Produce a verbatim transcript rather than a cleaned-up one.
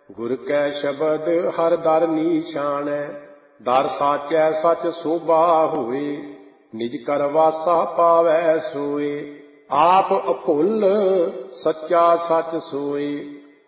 ਗੁਰ ਕੈ ਸ਼ਬਦ ਹਰ ਦਰ ਨੀਸ਼ਾਨੈ, ਦਰ ਸਾਚੈ ਸਚ ਸੋਭਾ ਹੋਏ, ਨਿਜ ਕਰ ਵਾਸਾ ਪਾਵੈ ਸੋਏ। ਆਪ ਅਭੁੱਲ ਸੱਚਾ ਸਚ ਸੋਏ,